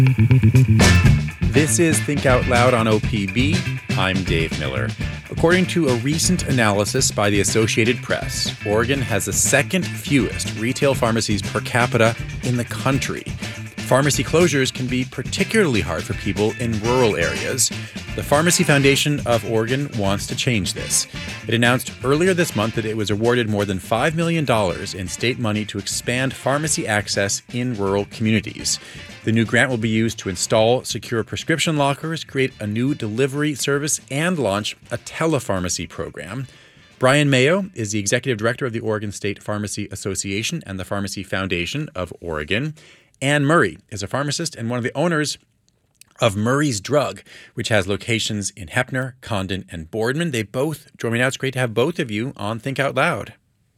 This is Think Out Loud on OPB. I'm Dave Miller. According to a recent analysis by the Associated Press, Oregon has the second fewest retail pharmacies per capita in the country. Pharmacy closures can be particularly hard for people in rural areas. The Pharmacy Foundation of Oregon wants to change this. It announced earlier this month that it was awarded more than $5 million in state money to expand pharmacy access in rural communities. The new grant will be used to install secure prescription lockers, create a new delivery service, and launch a telepharmacy program. Brian Mayo is the executive director of the Oregon State Pharmacy Association and the Pharmacy Foundation of Oregon. Anne Murray is a pharmacist and one of the owners of Murray's Drug, which has locations in Heppner, Condon, and Boardman. They both join me now. It's great to have both of you on Think Out Loud.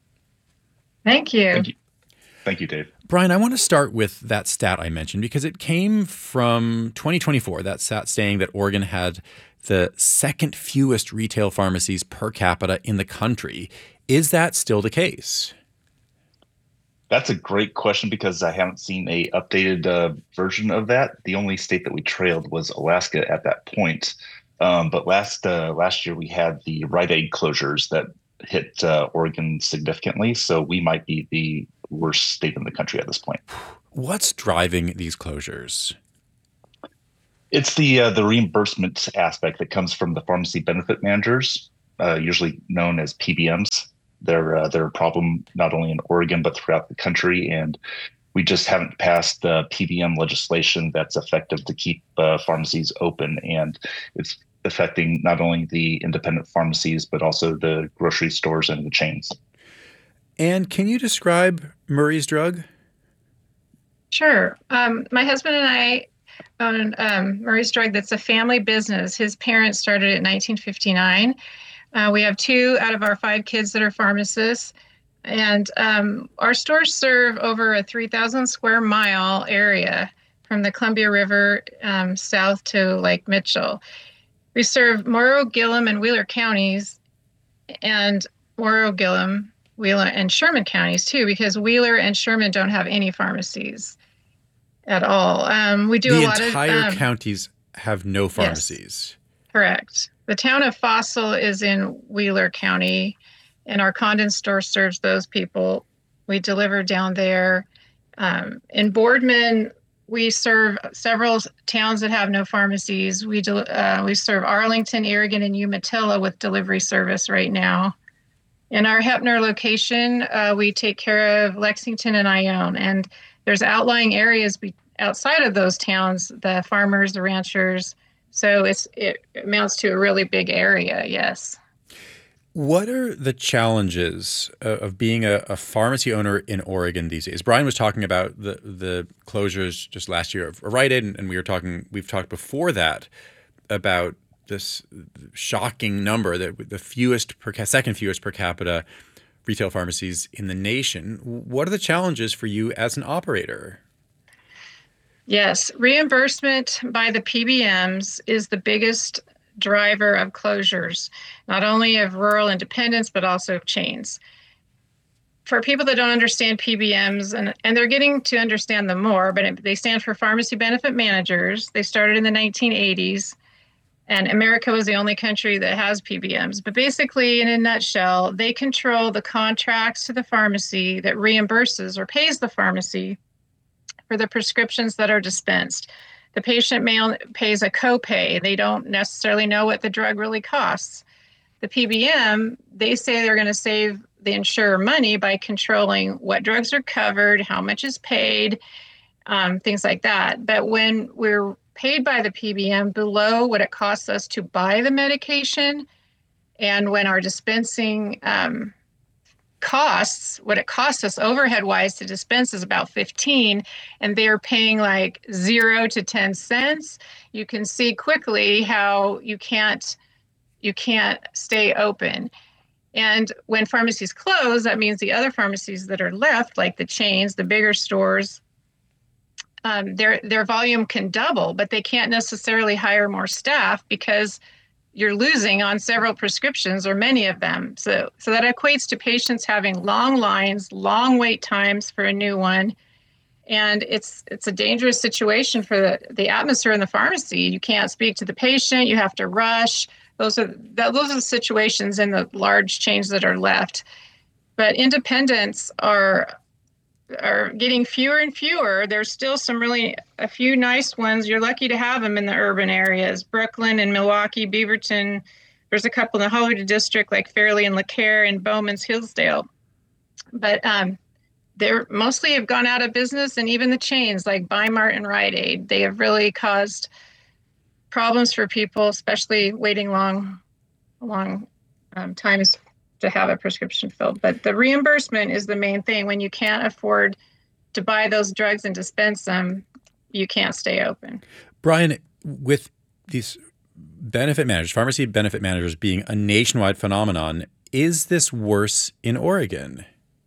Thank you. Thank you, Dave. Brian, I want to start with that stat I mentioned because it came from 2024, that stat saying that Oregon had the second fewest retail pharmacies per capita in the country. Is that still the case? That's a great question because I haven't seen a updated version of that. The only state that we trailed was Alaska at that point. But last year we had the Rite Aid closures that hit Oregon significantly. So we might be the worst state in the country at this point. What's driving these closures? It's the reimbursement aspect that comes from the pharmacy benefit managers, usually known as PBMs. They're a problem not only in Oregon, but throughout the country. And we just haven't passed the PBM legislation that's effective to keep pharmacies open. And it's affecting not only the independent pharmacies, but also the grocery stores and the chains. And can you describe Murray's Drug? Sure. My husband and I own Murray's Drug. That's a family business. His parents started it in 1959. We have 2 out of our 5 kids that are pharmacists, and our stores serve over a 3,000 square mile area from the Columbia River south to Lake Mitchell. We serve Morrow, Gillum, and Wheeler counties, and Morrow, Gillum, Wheeler, and Sherman counties too, because Wheeler and Sherman don't have any pharmacies at all. We do the a lot of entire counties have no pharmacies. Yes, correct. The town of Fossil is in Wheeler County, and our Condon store serves those people. We deliver down there. In Boardman, we serve several towns that have no pharmacies. We serve Arlington, Aragon, and Umatilla with delivery service right now. In our Heppner location, we take care of Lexington and Ione, and there's outlying areas outside of those towns, the farmers, the ranchers. So it amounts to a really big area, yes. What are the challenges of being a pharmacy owner in Oregon these days? Brian was talking about the closures just last year of Rite Aid, and we've talked before that about this shocking number that the second fewest per capita retail pharmacies in the nation. What are the challenges for you as an operator? Yes, reimbursement by the PBMs is the biggest driver of closures, not only of rural independents, but also of chains. For people that don't understand PBMs, and they're getting to understand them more, but they stand for Pharmacy Benefit Managers. They started in the 1980s, and America was the only country that has PBMs. But basically, in a nutshell, they control the contracts to the pharmacy that reimburses or pays the pharmacy for the prescriptions that are dispensed. The patient pays a copay. They don't necessarily know what the drug really costs. The PBM, they say they're going to save the insurer money by controlling what drugs are covered, how much is paid, things like that. But when we're paid by the PBM below what it costs us to buy the medication, and when our dispensing what it costs us overhead wise to dispense is about 15, and they're paying like 0 to 10 cents, you can see quickly how you can't stay open. And when pharmacies close, that means the other pharmacies that are left, like the chains, the bigger stores, their volume can double, but they can't necessarily hire more staff because you're losing on several prescriptions or many of them. So that equates to patients having long lines, long wait times for a new one. And it's a dangerous situation for the atmosphere in the pharmacy. You can't speak to the patient. You have to rush. Those are the situations in the large chains that are left. But independents are getting fewer and fewer. There's still a few nice ones. You're lucky to have them in the urban areas. Brooklyn and Milwaukee, Beaverton. There's a couple in the Hollywood district like Fairleigh and LeCare and Bowman's Hillsdale. But they're mostly have gone out of business, and even the chains like Bi-Mart and Rite Aid, they have really caused problems for people, especially waiting long times to have a prescription filled. But the reimbursement is the main thing. When you can't afford to buy those drugs and dispense them, you can't stay open. Brian, with these benefit managers, pharmacy benefit managers being a nationwide phenomenon, is this worse in Oregon?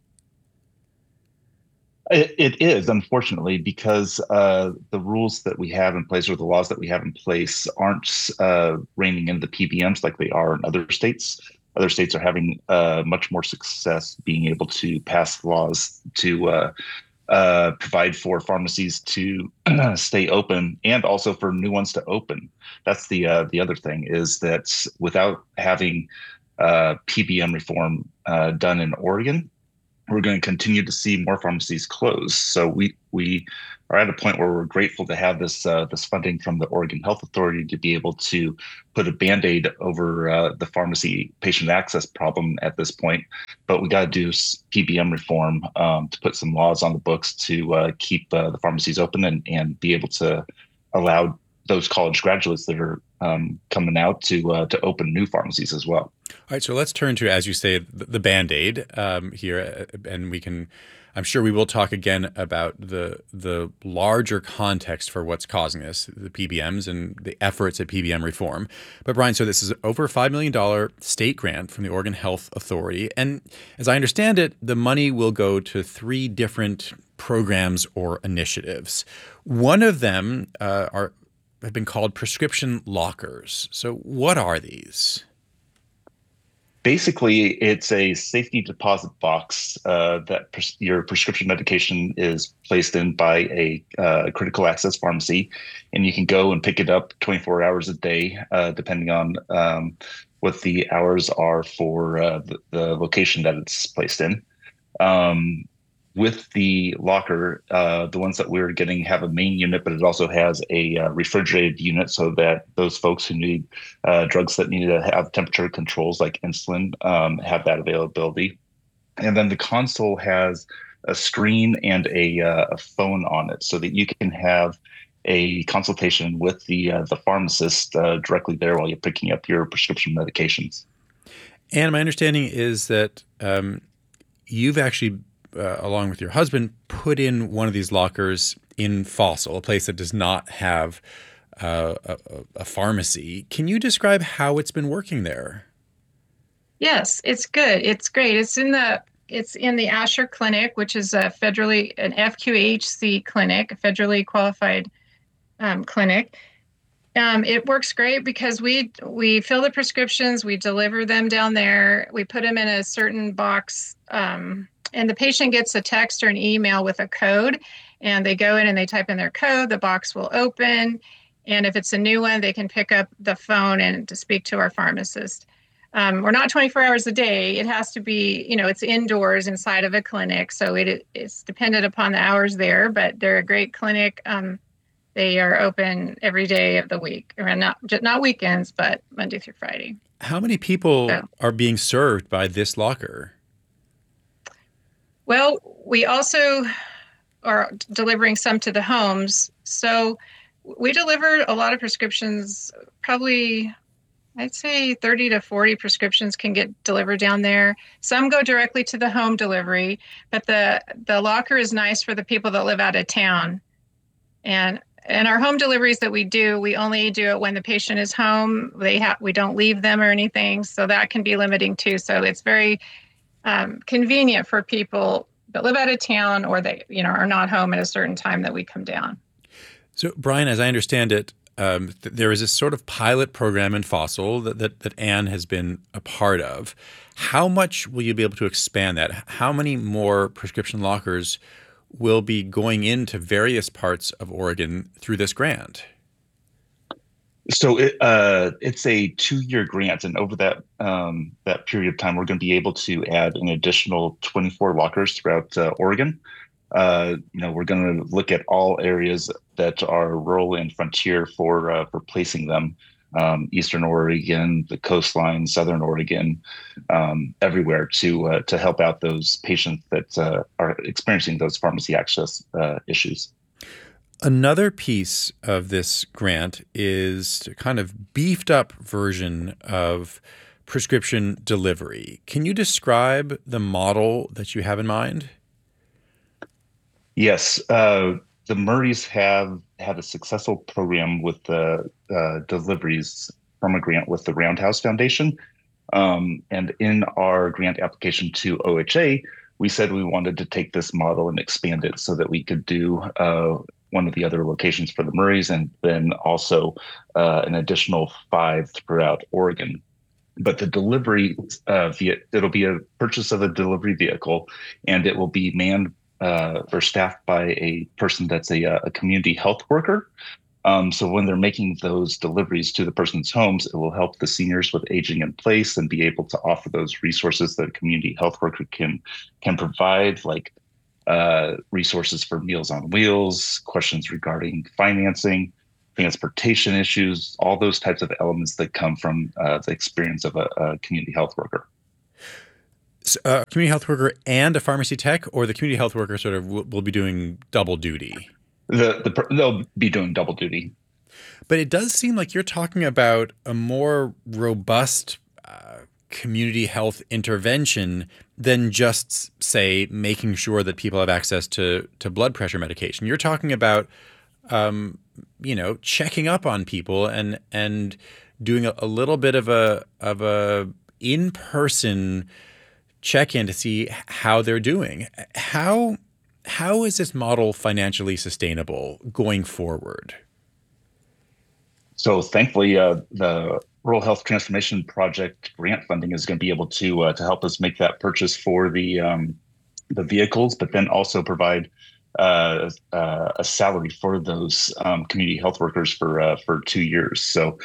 It is, unfortunately, because the rules that we have in place, or the laws that we have in place, aren't reining in the PBMs like they are in other states. Other states are having much more success being able to pass laws to provide for pharmacies to stay open, and also for new ones to open. That's the other thing, is that without having PBM reform done in Oregon, we're going to continue to see more pharmacies close. So we are at a point where we're grateful to have this funding from the Oregon Health Authority to be able to put a Band-Aid over the pharmacy patient access problem at this point. But we got to do PBM reform to put some laws on the books to keep the pharmacies open and be able to allow those college graduates that are coming out to open new pharmacies as well. All right, so let's turn to, as you say, the Band-Aid here, and I'm sure we will talk again about the larger context for what's causing this, the PBMs and the efforts at PBM reform. But Brian, so this is over a $5 million state grant from the Oregon Health Authority, and as I understand it, the money will go to 3 different programs or initiatives. One of them have been called prescription lockers. So what are these? Basically, it's a safety deposit box that your prescription medication is placed in by a critical access pharmacy, and you can go and pick it up 24 hours a day, depending on what the hours are for the location that it's placed in. With the locker, the ones that we're getting have a main unit, but it also has a refrigerated unit so that those folks who need drugs that need to have temperature controls like insulin have that availability. And then the console has a screen and a phone on it so that you can have a consultation with the pharmacist directly there while you're picking up your prescription medications. And my understanding is that you've actually along with your husband, put in one of these lockers in Fossil, a place that does not have a pharmacy. Can you describe how it's been working there? Yes, it's good. It's great. It's in the Asher Clinic, which is an FQHC clinic, a federally qualified clinic. It works great because we fill the prescriptions, we deliver them down there, we put them in a certain box. And the patient gets a text or an email with a code, and they go in and they type in their code, the box will open. And if it's a new one, they can pick up the phone and to speak to our pharmacist. We're not 24 hours a day. It has to be, it's indoors inside of a clinic. So it's dependent upon the hours there, but they're a great clinic. They are open every day of the week, or not weekends, but Monday through Friday. How many people are being served by this locker? Well, we also are delivering some to the homes. So we deliver a lot of prescriptions, probably, I'd say 30 to 40 prescriptions can get delivered down there. Some go directly to the home delivery, but the locker is nice for the people that live out of town. And our home deliveries that we do, we only do it when the patient is home. We don't leave them or anything, so that can be limiting too. So it's very convenient for people that live out of town or they, are not home at a certain time that we come down. So, Brian, as I understand it, there is this sort of pilot program in Fossil that Anne has been a part of. How much will you be able to expand that? How many more prescription lockers will be going into various parts of Oregon through this grant. So it's a 2-year grant, and over that period of time, we're going to be able to add an additional 24 lockers throughout Oregon. We're going to look at all areas that are rural and frontier for placing them. Eastern Oregon, the coastline, Southern Oregon, everywhere to help out those patients that are experiencing those pharmacy access issues. Another piece of this grant is a kind of beefed up version of prescription delivery. Can you describe the model that you have in mind? Yes. The Murrays have had a successful program with the deliveries from a grant with the Roundhouse Foundation. And in our grant application to OHA, we said we wanted to take this model and expand it so that we could do one of the other locations for the Murrays, and then also an additional 5 throughout Oregon. But the delivery it'll be a purchase of a delivery vehicle, and it will be manned or staffed by a person that's a community health worker. So when they're making those deliveries to the person's homes, it will help the seniors with aging in place and be able to offer those resources that a community health worker can provide, like resources for Meals on Wheels, questions regarding financing, transportation issues, all those types of elements that come from the experience of a community health worker. A community health worker and a pharmacy tech, or the community health worker sort of will be doing double duty? They'll be doing double duty. But it does seem like you're talking about a more robust community health intervention than just, say, making sure that people have access to blood pressure medication. You're talking about, checking up on people and doing a little bit of a in-person check-in to see how they're doing. How is this model financially sustainable going forward? So thankfully, the Rural Health Transformation Project grant funding is going to be able to help us make that purchase for the vehicles, but then also provide a salary for those community health workers for 2 years. So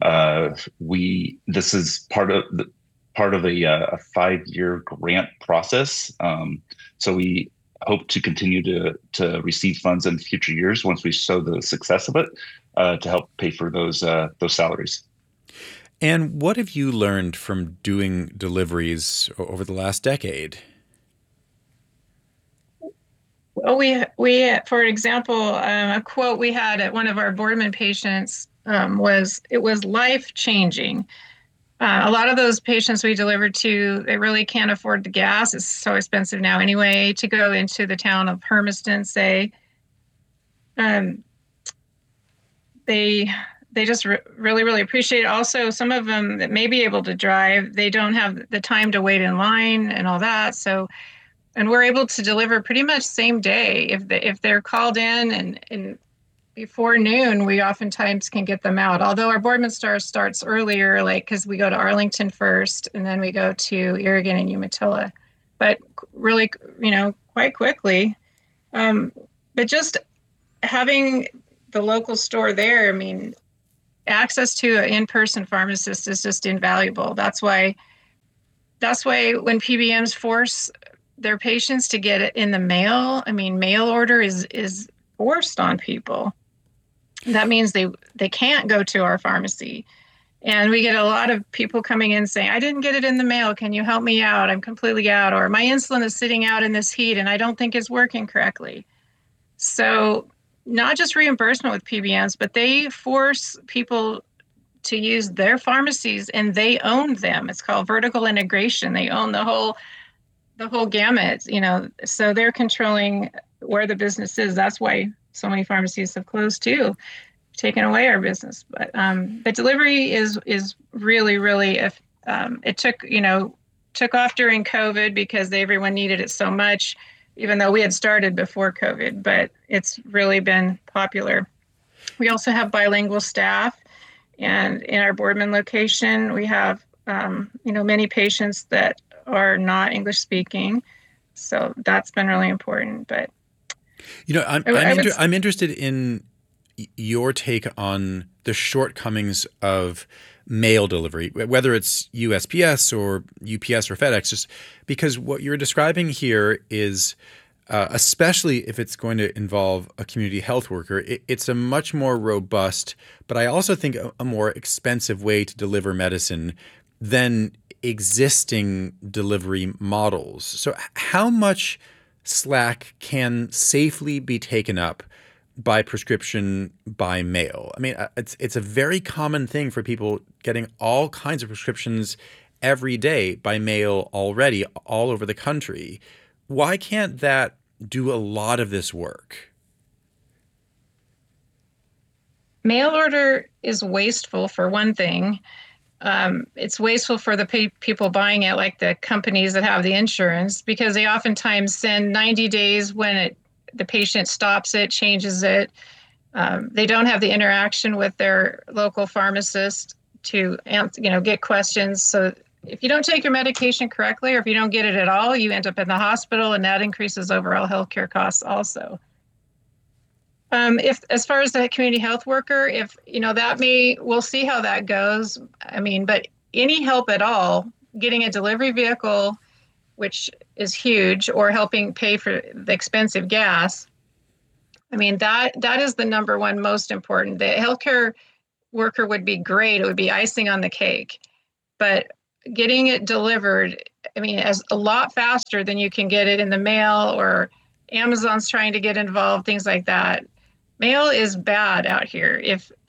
this is part of a 5-year grant process. So we hope to continue to receive funds in future years once we show the success of it to help pay for those salaries. And what have you learned from doing deliveries over the last decade? Well, we for example, a quote we had at one of our Boardman patients was, "It was life-changing." A lot of those patients we delivered to, they really can't afford the gas. It's so expensive now anyway to go into the town of Hermiston, say. They just really, really appreciate it. Also, some of them that may be able to drive, they don't have the time to wait in line and all that. So, and we're able to deliver pretty much same day. If they're called in and before noon, we oftentimes can get them out. Although our Boardman Star starts earlier, because we go to Arlington first, and then we go to Irrigan and Umatilla, but really, quite quickly. But just having the local store there, access to an in-person pharmacist is just invaluable. That's why when PBMs force their patients to get it in the mail, mail order is forced on people. That means they can't go to our pharmacy. And we get a lot of people coming in saying, "I didn't get it in the mail. Can you help me out? I'm completely out." Or, "My insulin is sitting out in this heat and I don't think it's working correctly." So not just reimbursement with PBMs, but they force people to use their pharmacies and they own them. It's called vertical integration. They own the whole gamut, so they're controlling where the business is. That's why so many pharmacies have closed too, taken away our business. But the delivery is really, really, it took off during COVID because everyone needed it so much, even though we had started before COVID, but it's really been popular. We also have bilingual staff, and in our Boardman location, we have, many patients that are not English speaking. So that's been really important. But I'm interested in your take on the shortcomings of mail delivery, whether it's USPS or UPS or FedEx, just because what you're describing here is, especially if it's going to involve a community health worker, it's a much more robust, but I also think a more expensive way to deliver medicine than existing delivery models. So how much slack can safely be taken up by prescription by mail? I mean, it's a very common thing for people getting all kinds of prescriptions every day by mail already all over the country. Why can't that do a lot of this work? Mail order is wasteful for one thing. It's wasteful for the people buying it, like the companies that have the insurance, because they oftentimes send 90 days when the patient stops it, changes it. They don't have the interaction with their local pharmacist to get questions. So if you don't take your medication correctly, or if you don't get it at all, you end up in the hospital, and that increases overall healthcare costs also. If, as far as the community health worker, we'll see how that goes. I mean, but any help at all, getting a delivery vehicle, which is huge, or helping pay for the expensive gas. I mean, that is the number one most important. The healthcare worker would be great. It would be icing on the cake. But getting it delivered, I mean, as a lot faster than you can get it in the mail, or Amazon's trying to get involved, things like that. Mail is bad out here.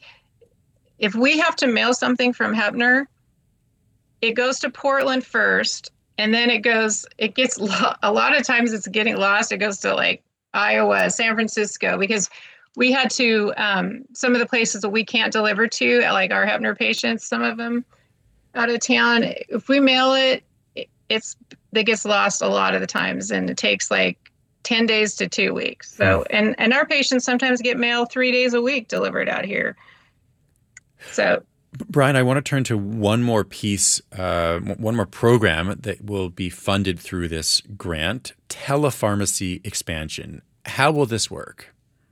If we have to mail something from Heppner, it goes to Portland first, and then it gets a lot of times it's getting lost. It goes to like Iowa, San Francisco, because we had to, some of the places that we can't deliver to, like our Heppner patients, some of them out of town, if we mail it, it gets lost a lot of the times, and it takes like 10 days to 2 weeks. So, and our patients sometimes get mail 3 days a week delivered out here. So, Brian, I want to turn to one more piece, one more program that will be funded through this grant, telepharmacy expansion. How will this work?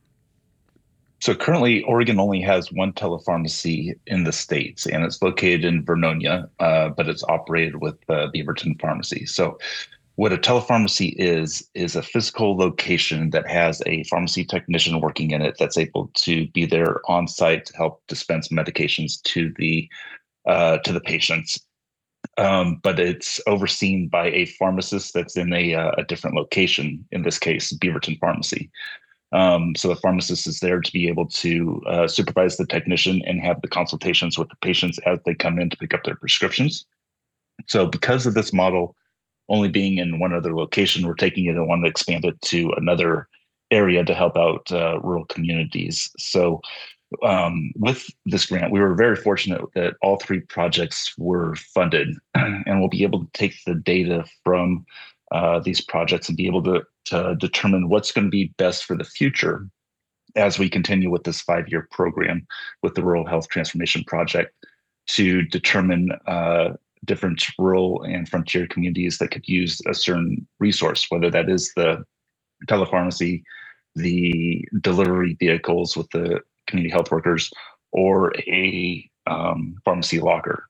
So currently, Oregon only has one telepharmacy in the States, and it's located in Vernonia, but it's operated with Beaverton Pharmacy. So what a telepharmacy is a physical location that has a pharmacy technician working in it that's able to be there on site to help dispense medications to the patients. But it's overseen by a pharmacist that's in a different location, in this case, Beaverton Pharmacy. So the pharmacist is there to be able to supervise the technician and have the consultations with the patients as they come in to pick up their prescriptions. So because of this model only being in one other location, we're taking it and want to expand it to another area to help out rural communities. So with this grant, we were very fortunate that all three projects were funded, and we'll be able to take the data from these projects and be able to determine what's going to be best for the future as we continue with this 5-year program with the Rural Health Transformation Project to determine different rural and frontier communities that could use a certain resource, whether that is the telepharmacy, the delivery vehicles with the community health workers, or a pharmacy locker.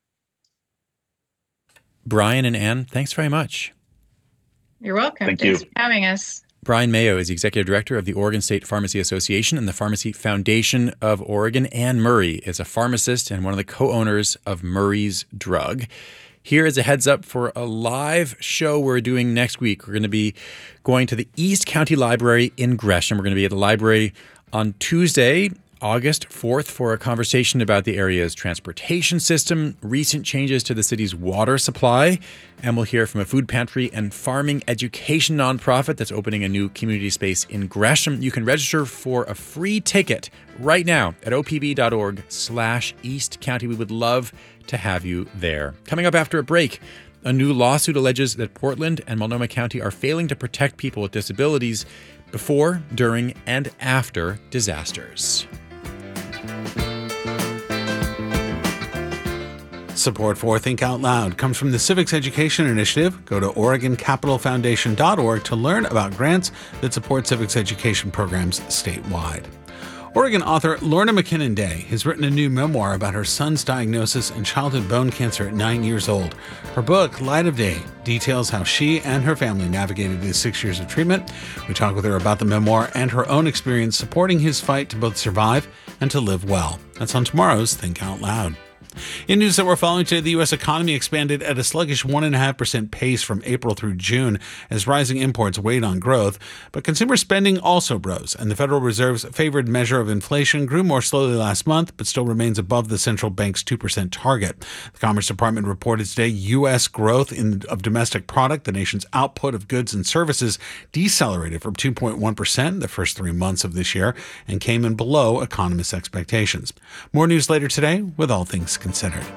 Brian and Ann, thanks very much. You're welcome. Thanks for having us. Brian Mayo is the Executive Director of the Oregon State Pharmacy Association and the Pharmacy Foundation of Oregon. Ann Murray is a pharmacist and one of the co-owners of Murray's Drug. Here is a heads up for a live show we're doing next week. We're going to be going to the East County Library in Gresham. We're going to be at the library on Tuesday, August 4th, for a conversation about the area's transportation system, recent changes to the city's water supply, and we'll hear from a food pantry and farming education nonprofit that's opening a new community space in Gresham. You can register for a free ticket right now at opb.org/East County. We would love to have you there. Coming up after a break, a new lawsuit alleges that Portland and Multnomah County are failing to protect people with disabilities before, during, and after disasters. Support for Think Out Loud comes from the Civics Education Initiative. Go to OregonCapitalFoundation.org to learn about grants that support civics education programs statewide. Oregon author Lorna McKinnon Day has written a new memoir about her son's diagnosis and childhood bone cancer at 9 years old. Her book, Light of Day, details how she and her family navigated his 6 years of treatment. We talk with her about the memoir and her own experience supporting his fight to both survive and to live well. That's on tomorrow's Think Out Loud. In news that we're following today, the U.S. economy expanded at a sluggish 1.5% pace from April through June as rising imports weighed on growth. But consumer spending also rose, and the Federal Reserve's favored measure of inflation grew more slowly last month, but still remains above the central bank's 2% target. The Commerce Department reported today U.S. growth of domestic product, the nation's output of goods and services, decelerated from 2.1% the first 3 months of this year and came in below economists' expectations. More news later today with All Things Considered.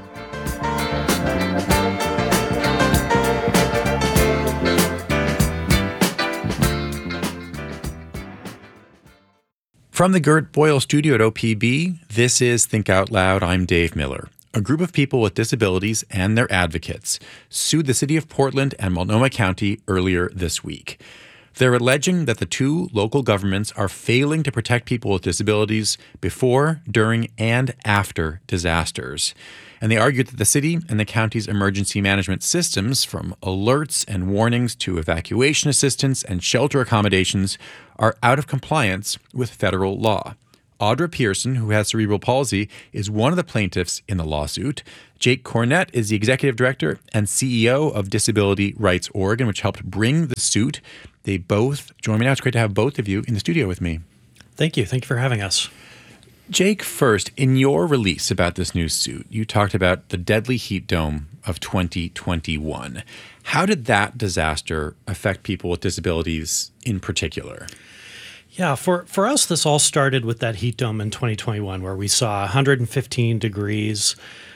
From the Gert Boyle studio at OPB, this is Think Out Loud. I'm Dave Miller. A group of people with disabilities and their advocates sued the city of Portland and Multnomah County earlier this week. They're alleging that the two local governments are failing to protect people with disabilities before, during, and after disasters. And they argued that the city and the county's emergency management systems, from alerts and warnings to evacuation assistance and shelter accommodations, are out of compliance with federal law. Audra Pearson, who has cerebral palsy, is one of the plaintiffs in the lawsuit. Jake Cornett is the executive director and CEO of Disability Rights Oregon, which helped bring the suit. They both join me now. It's great to have both of you in the studio with me. Thank you. Thank you for having us. Jake, first, in your release about this new suit, you talked about the deadly heat dome of 2021. How did that disaster affect people with disabilities in particular? Yeah, for us, this all started with that heat dome in 2021, where we saw 115 degrees,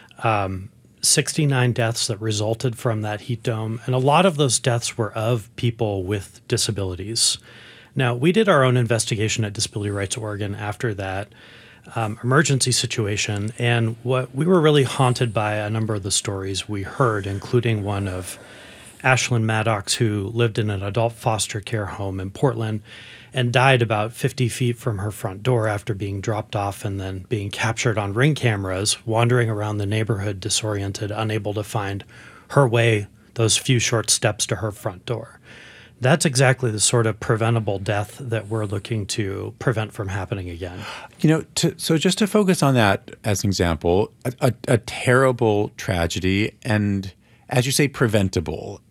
69 deaths that resulted from that heat dome. And a lot of those deaths were of people with disabilities. Now, we did our own investigation at Disability Rights Oregon after that emergency situation. And what we were really haunted by a number of the stories we heard, including one of Ashlyn Maddox, who lived in an adult foster care home in Portland and died about 50 feet from her front door after being dropped off and then being captured on Ring cameras, wandering around the neighborhood disoriented, unable to find her way those few short steps to her front door. That's exactly the sort of preventable death that we're looking to prevent from happening again. You know, so just to focus on that as an example, a terrible tragedy and, as you say, preventable.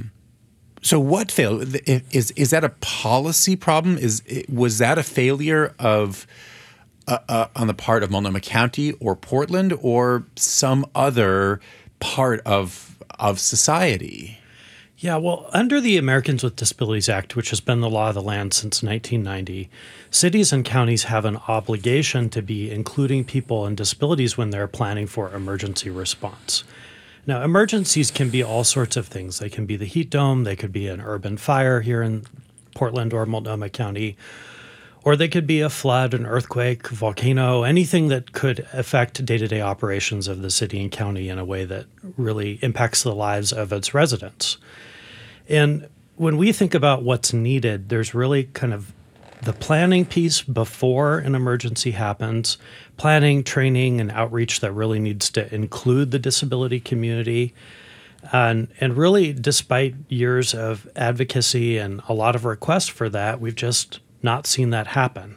So what failed? Is that a policy problem? Was that a failure of on the part of Multnomah County or Portland or some other part of society? Yeah, well, under the Americans with Disabilities Act, which has been the law of the land since 1990, cities and counties have an obligation to be including people with disabilities when they're planning for emergency response. Now, emergencies can be all sorts of things. They can be the heat dome, they could be an urban fire here in Portland or Multnomah County, or they could be a flood, an earthquake, volcano, anything that could affect day-to-day operations of the city and county in a way that really impacts the lives of its residents. And when we think about what's needed, there's really kind of the planning piece before an emergency happens, planning, training, and outreach that really needs to include the disability community. And really, despite years of advocacy and a lot of requests for that, we've just not seen that happen.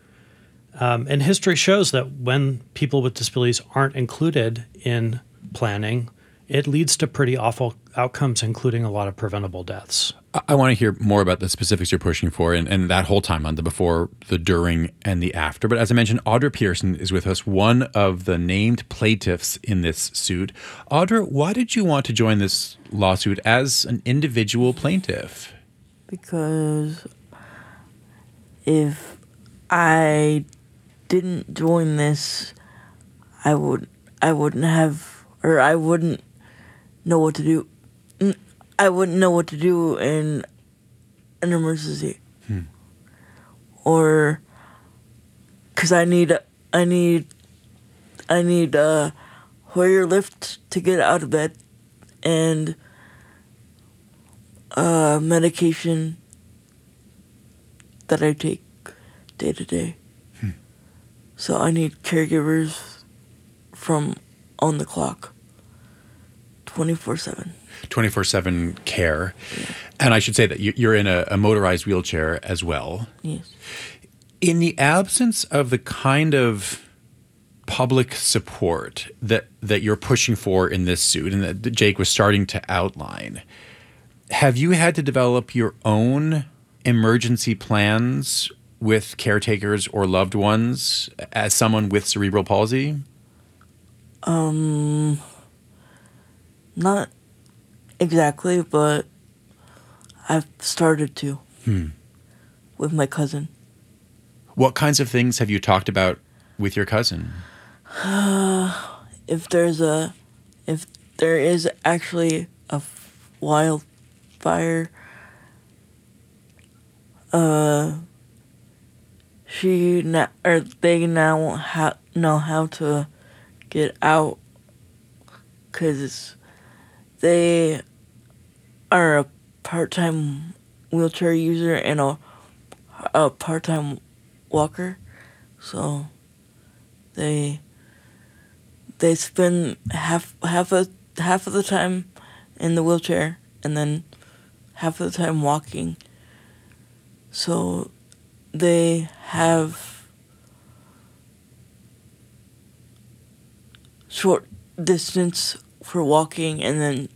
And history shows that when people with disabilities aren't included in planning, it leads to pretty awful outcomes, including a lot of preventable deaths. I want to hear more about the specifics you're pushing for and that whole time on the before, the during, and the after. But as I mentioned, Audra Pearson is with us, one of the named plaintiffs in this suit. Audra, why did you want to join this lawsuit as an individual plaintiff? Because if I didn't join this, I wouldn't know what to do. I wouldn't know what to do in an emergency, or because I need Hoyer lift to get out of bed, and medication that I take day to day. So I need caregivers from on the clock, 24/7. 24/7 care. Yeah. And I should say that you're in a motorized wheelchair as well. Yes. In the absence of the kind of public support that you're pushing for in this suit and that Jake was starting to outline, have you had to develop your own emergency plans with caretakers or loved ones as someone with cerebral palsy? Not exactly, but I've started to with my cousin. What kinds of things have you talked about with your cousin? If there is actually a wildfire, they now know how to get out, because they are a part-time wheelchair user and a part-time walker, so they spend half of the time in the wheelchair and then half of the time walking. So they have short distance for walking, and then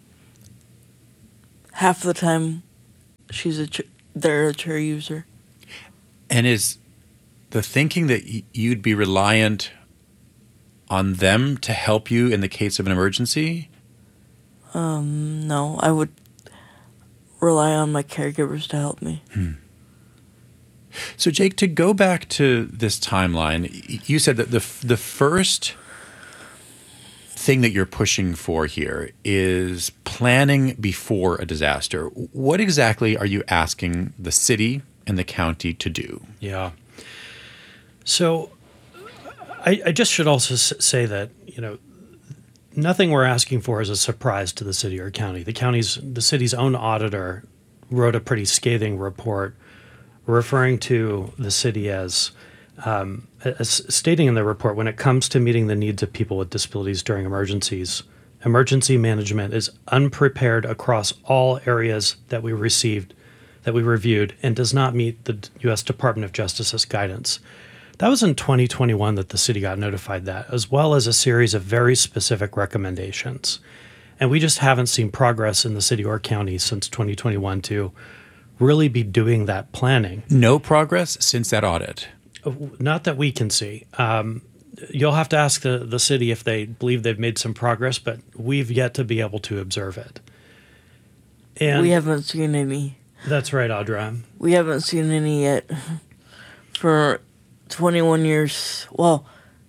half the time they're a chair user. And is the thinking that you'd be reliant on them to help you in the case of an emergency? No, I would rely on my caregivers to help me. So, Jake, to go back to this timeline, you said that the first thing that you're pushing for here is planning before a disaster. What exactly are you asking the city and the county to do? Yeah. So I just should also say that, nothing we're asking for is a surprise to the city or county. The city's own auditor wrote a pretty scathing report referring to the city as stating in the report, when it comes to meeting the needs of people with disabilities during emergencies, emergency management is unprepared across all areas that we reviewed, and does not meet the U.S. Department of Justice's guidance. That was in 2021 that the city got notified that, as well as a series of very specific recommendations. And we just haven't seen progress in the city or county since 2021 to really be doing that planning. No progress since that audit? Not that we can see. You'll have to ask the city if they believe they've made some progress, but we've yet to be able to observe it. And we haven't seen any. That's right, Audra. We haven't seen any yet for 21 years. Well,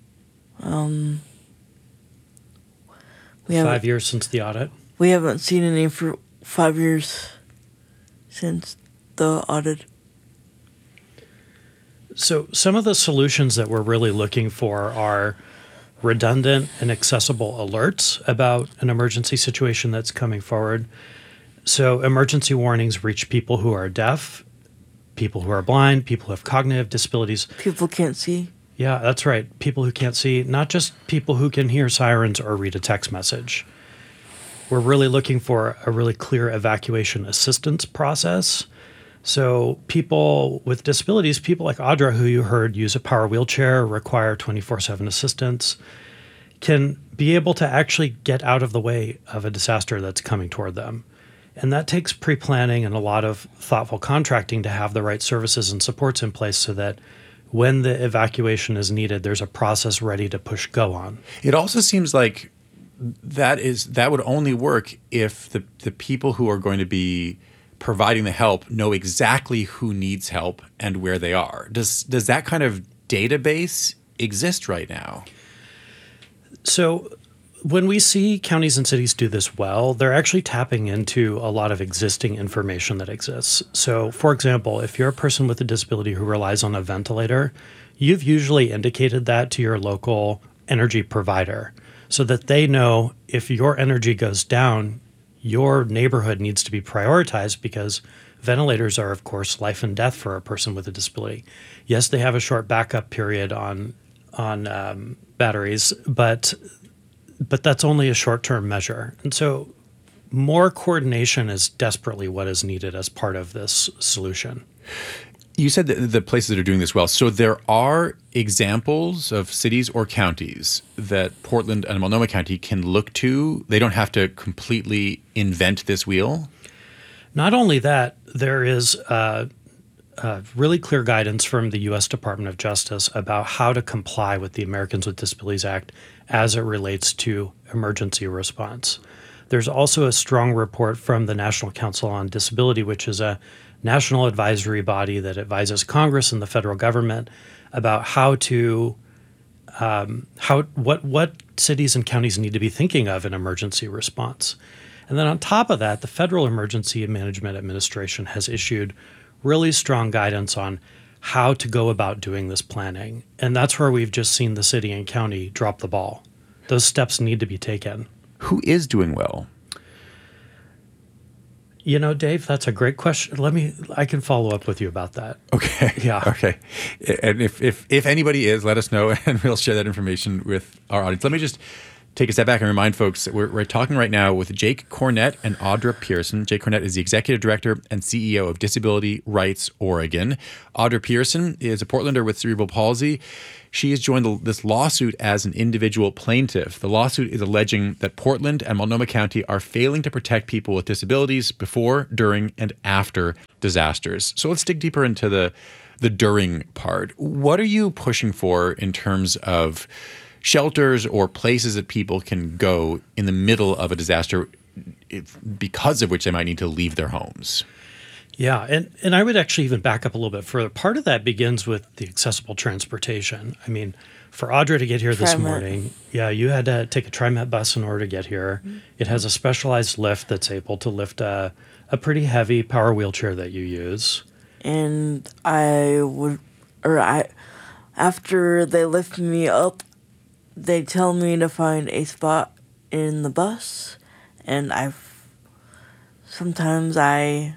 we haven't. 5 years since the audit? We haven't seen any for 5 years since the audit. So some of the solutions that we're really looking for are redundant and accessible alerts about an emergency situation that's coming forward. So emergency warnings reach people who are deaf, people who are blind, people who have cognitive disabilities. People can't see. Yeah, that's right. People who can't see, not just people who can hear sirens or read a text message. We're really looking for a really clear evacuation assistance process. So people with disabilities, people like Audra, who you heard use a power wheelchair, require 24/7 assistance, can be able to actually get out of the way of a disaster that's coming toward them. And that takes pre-planning and a lot of thoughtful contracting to have the right services and supports in place so that when the evacuation is needed, there's a process ready to push go on. It also seems like that would only work if the people who are going to be providing the help know exactly who needs help and where they are. Does that kind of database exist right now? So when we see counties and cities do this well, they're actually tapping into a lot of existing information that exists. So, for example, if you're a person with a disability who relies on a ventilator, you've usually indicated that to your local energy provider. so that they know if your energy goes down, your neighborhood needs to be prioritized, because ventilators are, of course, life and death for a person with a disability. Yes, they have a short backup period on batteries, but that's only a short-term measure. And so more coordination is desperately what is needed as part of this solution. You said that the places that are doing this well. So there are examples of cities or counties that Portland and Multnomah County can look to. They don't have to completely invent this wheel. Not only that, there is really clear guidance from the U.S. Department of Justice about how to comply with the Americans with Disabilities Act as it relates to emergency response. There's also a strong report from the National Council on Disability, which is a national advisory body that advises Congress and the federal government about how to what cities and counties need to be thinking of in emergency response. And then on top of that, the Federal Emergency Management Administration has issued really strong guidance on how to go about doing this planning. And that's where we've just seen the city and county drop the ball. Those steps need to be taken. Who is doing well? You know, Dave, that's a great question. I can follow up with you about that. Okay. Yeah. Okay. And if anybody is, let us know, and we'll share that information with our audience. Let me just take a step back and remind folks that we're talking right now with Jake Cornett and Audra Pearson. Jake Cornett is the Executive Director and CEO of Disability Rights Oregon. Audra Pearson is a Portlander with cerebral palsy. She has joined this lawsuit as an individual plaintiff. The lawsuit is alleging that Portland and Multnomah County are failing to protect people with disabilities before, during, and after disasters. So let's dig deeper into the during part. What are you pushing for in terms of shelters or places that people can go in the middle of a disaster, because of which they might need to leave their homes? Yeah, and I would actually even back up a little bit further. Part of that begins with the accessible transportation. I mean, for Audra to get here this morning, you had to take a TriMet bus in order to get here. Mm-hmm. It has a specialized lift that's able to lift a pretty heavy power wheelchair that you use. And after they lift me up, they tell me to find a spot in the bus, and sometimes I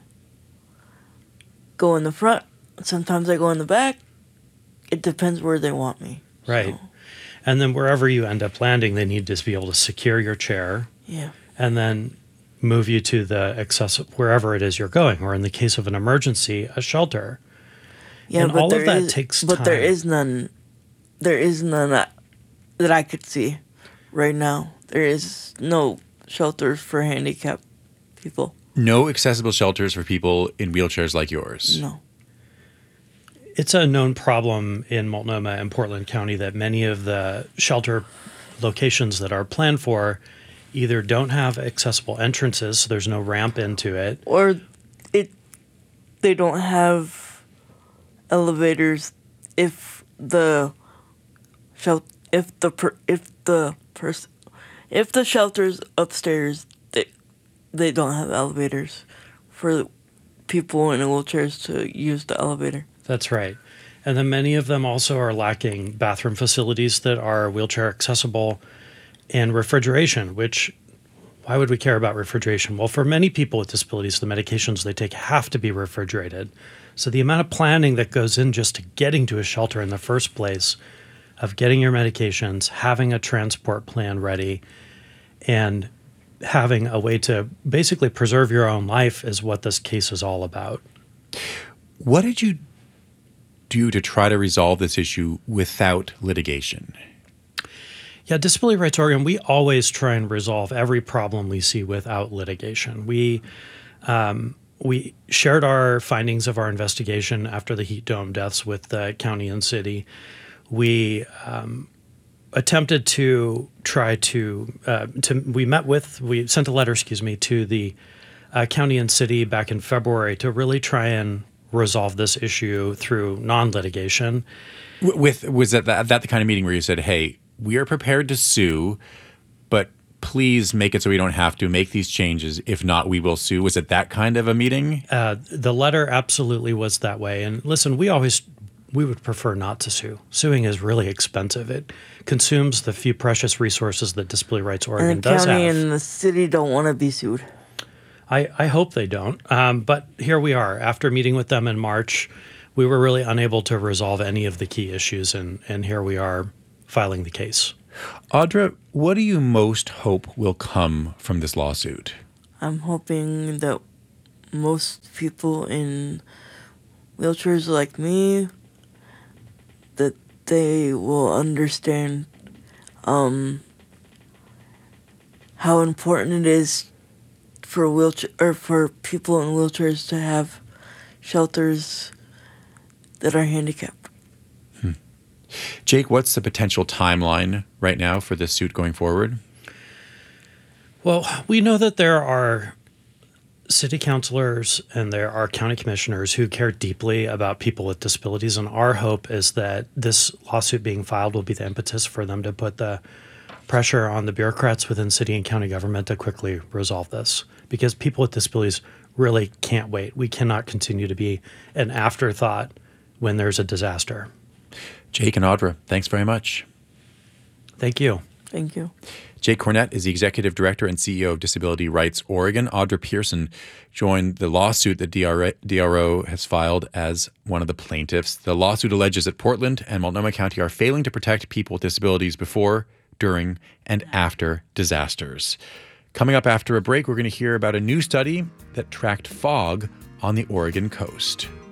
go in the front, sometimes I go in the back. It depends where they want me. Right. So. And then wherever you end up landing, they need to be able to secure your chair. Yeah. And then move you to the wherever it is you're going, or in the case of an emergency, a shelter. Yeah, and but all of that takes time. But there is none that I could see right now. There is no shelters for handicapped people. No accessible shelters for people in wheelchairs like yours? No. It's a known problem in Multnomah and Portland County that many of the shelter locations that are planned for either don't have accessible entrances, so there's no ramp into it, or they don't have elevators if the shelter's upstairs, they don't have elevators for people in wheelchairs to use the elevator. That's right. And then many of them also are lacking bathroom facilities that are wheelchair accessible, and refrigeration, which, why would we care about refrigeration? Well, for many people with disabilities, the medications they take have to be refrigerated. So the amount of planning that goes in just to getting to a shelter in the first place, of getting your medications, having a transport plan ready, and having a way to basically preserve your own life is what this case is all about. What did you do to try to resolve this issue without litigation? Yeah, Disability Rights Oregon, we always try and resolve every problem we see without litigation. We shared our findings of our investigation after the heat dome deaths with the county and city. We attempted to try to we sent a letter, to the county and city back in February to really try and resolve this issue through non-litigation. Was that the kind of meeting where you said, hey, we are prepared to sue, but please make it so we don't have to make these changes. If not, we will sue. Was it that kind of a meeting? The letter absolutely was that way. And listen, we always we would prefer not to sue. Suing is really expensive. It consumes the few precious resources that Disability Rights Oregon And the does county have. and the city don't want to be sued. I hope they don't. But here we are. After meeting with them in March, we were really unable to resolve any of the key issues, and here we are filing the case. Audra, what do you most hope will come from this lawsuit? I'm hoping that most people in wheelchairs like me, that they will understand how important it is for for people in wheelchairs to have shelters that are handicapped. Jake, what's the potential timeline right now for this suit going forward? Well, we know that there are city councilors and there are county commissioners who care deeply about people with disabilities, and our hope is that this lawsuit being filed will be the impetus for them to put the pressure on the bureaucrats within city and county government to quickly resolve this, because people with disabilities really can't wait. We cannot continue to be an afterthought when there's a disaster. Jake and Audra, thanks very much. Thank you. Thank you. Jake Cornett is the Executive Director and CEO of Disability Rights Oregon. Audra Pearson joined the lawsuit that DRO has filed as one of the plaintiffs. The lawsuit alleges that Portland and Multnomah County are failing to protect people with disabilities before, during, and after disasters. Coming up after a break, we're going to hear about a new study that tracked fog on the Oregon coast.